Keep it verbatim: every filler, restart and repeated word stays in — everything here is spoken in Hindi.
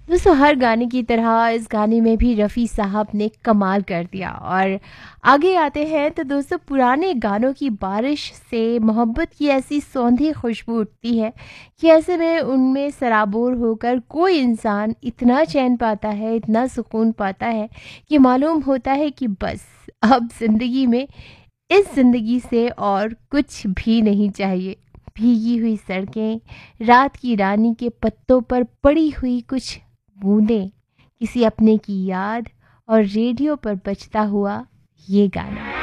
दोस्तों हर गाने की तरह इस गाने में भी रफ़ी साहब ने कमाल कर दिया। और आगे आते हैं तो दोस्तों पुराने गानों की बारिश से मोहब्बत की ऐसी सौंधी खुशबू उठती है कि ऐसे में उनमें सराबोर होकर कोई इंसान इतना चैन पाता है, इतना सुकून पाता है कि मालूम होता है कि बस अब ज़िंदगी में, इस ज़िंदगी से और कुछ भी नहीं चाहिए। भीगी हुई सड़कें, रात की रानी के पत्तों पर पड़ी हुई कुछ बूंदें, किसी अपने की याद और रेडियो पर बजता हुआ ये गाना।